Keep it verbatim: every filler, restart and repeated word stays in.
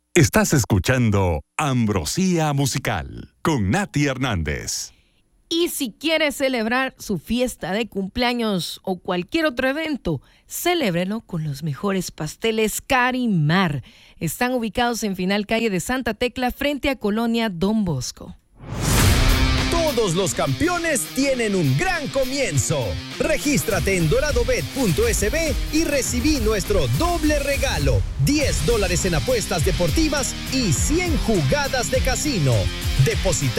Estás escuchando Ambrosía Musical con Nati Hernández. Y si quieres celebrar su fiesta de cumpleaños o cualquier otro evento, celébrelo con los mejores pasteles Carimar. Están ubicados en Final Calle de Santa Tecla frente a Colonia Don Bosco. Todos los campeones tienen un gran comienzo. Regístrate en doradobet punto es be y recibí nuestro doble regalo. diez dólares en apuestas deportivas y cien jugadas de casino. Deposita